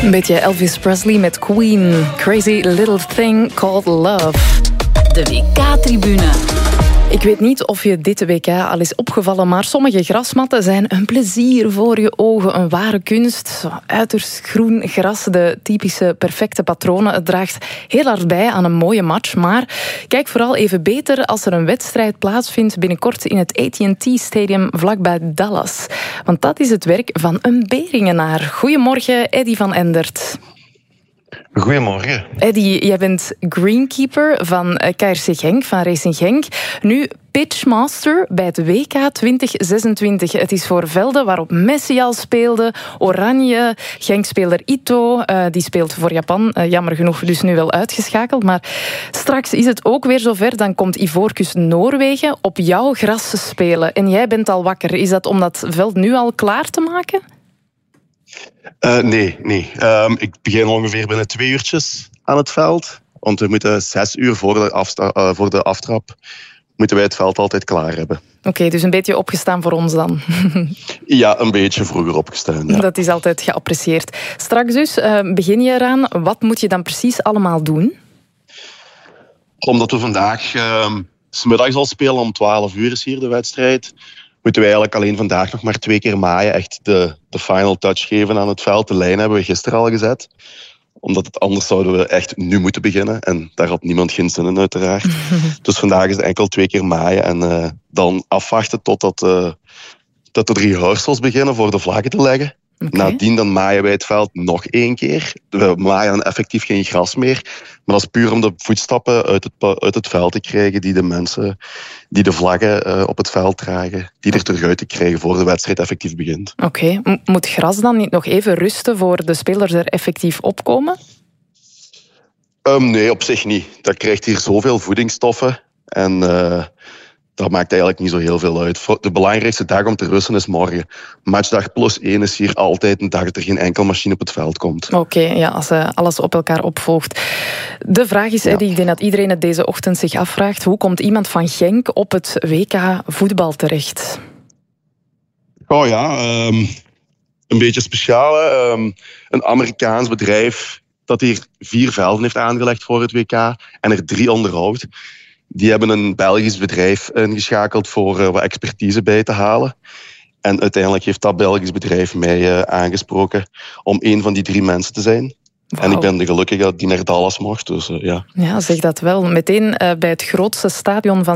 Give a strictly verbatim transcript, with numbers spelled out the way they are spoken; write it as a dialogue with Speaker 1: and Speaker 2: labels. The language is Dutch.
Speaker 1: Een beetje Elvis Presley met Queen. Crazy Little Thing Called Love.
Speaker 2: De W K-tribune.
Speaker 1: Ik weet niet of je dit W K al is opgevallen, maar sommige grasmatten zijn een plezier voor je ogen. Een ware kunst. Zo uiterst groen gras, de typische perfecte patronen. Het draagt heel hard bij aan een mooie match. Maar kijk vooral even beter als er een wedstrijd plaatsvindt binnenkort in het A T and T Stadium vlakbij Dallas. Want dat is het werk van een Beringenaar. Goedemorgen, Eddy van Endert.
Speaker 3: Goedemorgen.
Speaker 1: Eddy, jij bent greenkeeper van K R C Genk, van Racing Genk. Nu pitchmaster bij het W K twintig zesentwintig. Het is voor velden waarop Messi al speelde, Oranje, Genk-speler Ito, uh, die speelt voor Japan, uh, jammer genoeg dus nu wel uitgeschakeld. Maar straks is het ook weer zover, dan komt Ivoorkust Noorwegen op jouw gras te spelen. En jij bent al wakker. Is dat om dat veld nu al klaar te maken?
Speaker 3: Uh, nee, nee. Um, ik begin ongeveer binnen twee uurtjes aan het veld. Want we moeten zes uur voor de, afstra- uh, voor de aftrap moeten wij het veld altijd klaar hebben.
Speaker 1: Oké, okay, dus een beetje opgestaan voor ons dan.
Speaker 3: Ja, een beetje vroeger opgestaan. Ja.
Speaker 1: Dat is altijd geapprecieerd. Straks dus, uh, begin je eraan. Wat moet je dan precies allemaal doen?
Speaker 3: Omdat we vandaag uh, 's middags al spelen, om twaalf uur is hier de wedstrijd, moeten wij eigenlijk alleen vandaag nog maar twee keer maaien. Echt de, de final touch geven aan het veld. De lijn hebben we gisteren al gezet. Omdat het anders zouden we echt nu moeten beginnen. En daar had niemand geen zin in, uiteraard. Dus vandaag is het enkel twee keer maaien. En uh, dan afwachten totdat uh, dat de rehearsals beginnen voor de vlaggen te leggen. Okay. Nadien dan maaien wij het veld nog één keer. We maaien dan effectief geen gras meer. Maar dat is puur om de voetstappen uit het, uit het veld te krijgen die de mensen die de vlaggen uh, op het veld dragen, die er terug uit te krijgen voor de wedstrijd effectief begint.
Speaker 1: Oké, okay. Moet gras dan niet nog even rusten voor de spelers er effectief opkomen?
Speaker 3: Um, nee, op zich niet. Dat krijgt hier zoveel voedingsstoffen en uh, dat maakt eigenlijk niet zo heel veel uit. De belangrijkste dag om te rusten is morgen. Matchdag plus één is hier altijd een dag dat er geen enkel machine op het veld komt.
Speaker 1: Oké, okay, ja, als uh, alles op elkaar opvolgt. De vraag is, Eddy, ja. Ik denk dat iedereen het deze ochtend zich afvraagt. Hoe komt iemand van Genk op het W K voetbal terecht?
Speaker 3: Oh ja, um, een beetje speciaal. Um, een Amerikaans bedrijf dat hier vier velden heeft aangelegd voor het W K en er drie onderhoudt. Die hebben een Belgisch bedrijf ingeschakeld voor uh, wat expertise bij te halen. En uiteindelijk heeft dat Belgisch bedrijf mij uh, aangesproken om een van die drie mensen te zijn. Wow. En ik ben de gelukkige die naar Dallas mocht. Dus, uh, ja.
Speaker 1: ja, zeg dat wel. Meteen uh, bij het grootste stadion van